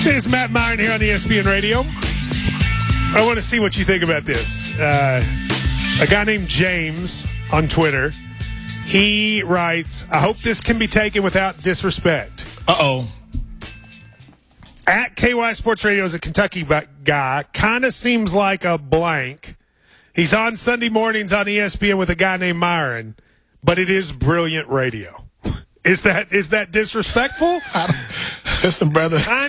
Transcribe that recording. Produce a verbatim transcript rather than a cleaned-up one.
It's Matt Myron here on E S P N Radio. I want to see what you think about this. Uh, a guy named James on Twitter, he writes, I hope this can be taken without disrespect. Uh-oh. At K Y Sports Radio is a Kentucky guy. Kind of seems like a blank. He's on Sunday mornings on E S P N with a guy named Myron, but it is brilliant radio. Is that is that disrespectful? Listen, brother.